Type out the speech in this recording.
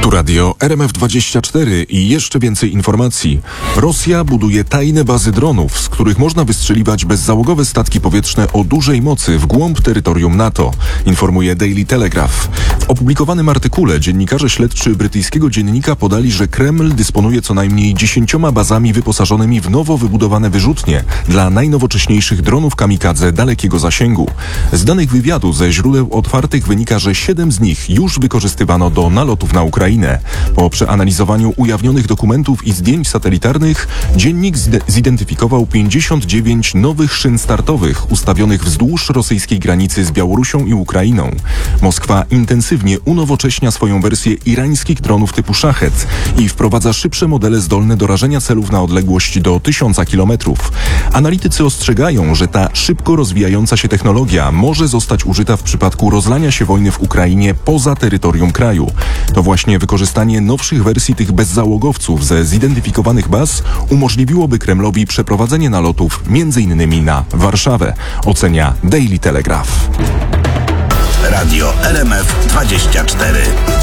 Tu radio RMF24 i jeszcze więcej informacji. Rosja buduje tajne bazy dronów, z których można wystrzeliwać bezzałogowe statki powietrzne o dużej mocy w głąb terytorium NATO, informuje Daily Telegraph. W opublikowanym artykule dziennikarze śledczy brytyjskiego dziennika podali, że Kreml dysponuje co najmniej 10 bazami wyposażonymi w nowo wybudowane wyrzutnie dla najnowocześniejszych dronów kamikadze dalekiego zasięgu. Z danych wywiadu ze źródeł otwartych wynika, że 7 z nich już wykorzystywano do nalotów na Ukrainę. Po przeanalizowaniu ujawnionych dokumentów i zdjęć satelitarnych dziennik zidentyfikował 59 nowych szyn startowych ustawionych wzdłuż rosyjskiej granicy z Białorusią i Ukrainą. Moskwa intensywnie unowocześnia swoją wersję irańskich dronów typu Szachet i wprowadza szybsze modele zdolne do rażenia celów na odległość do 1000 km. Analitycy ostrzegają, że ta szybko rozwijająca się technologia może zostać użyta w przypadku rozlania się wojny w Ukrainie poza terytorium kraju. To właśnie wykorzystanie nowszych wersji tych bezzałogowców ze zidentyfikowanych baz umożliwiłoby Kremlowi przeprowadzenie nalotów m.in. na Warszawę, ocenia Daily Telegraph. Radio RMF24.